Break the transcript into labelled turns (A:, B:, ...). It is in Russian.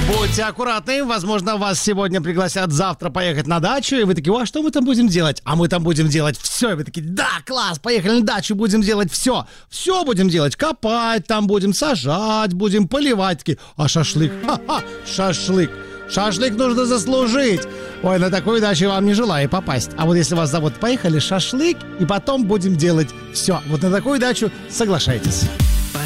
A: Будьте аккуратны, возможно, вас сегодня пригласят завтра поехать на дачу, и вы такие: а что мы там будем делать? А мы там будем делать все. И вы такие: да, класс, поехали на дачу, будем делать все. Все будем делать, копать там будем, сажать будем, поливать. Такие: а шашлык? Ха-ха, шашлык. Шашлык нужно заслужить. Ой, на такую дачу вам не желаю попасть. А вот если вас зовут: поехали шашлык, и потом будем делать все. Вот на такую дачу соглашайтесь.